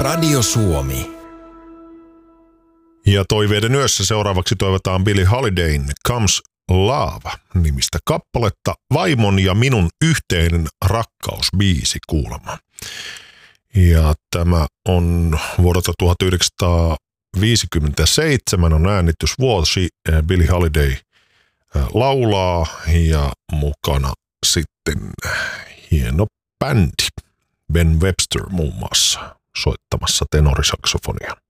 Radio Suomi. Ja toiveiden yössä seuraavaksi toivotaan Billie Holidayn Comes Love-nimistä kappaletta, vaimon ja minun yhteinen rakkausbiisi kuulemma. Ja tämä on vuodelta 1957 on äänitysvuosi. Billie Holiday laulaa ja mukana sitten hieno bändi. Ben Webster muun muassa soittamassa tenorisaksofonia.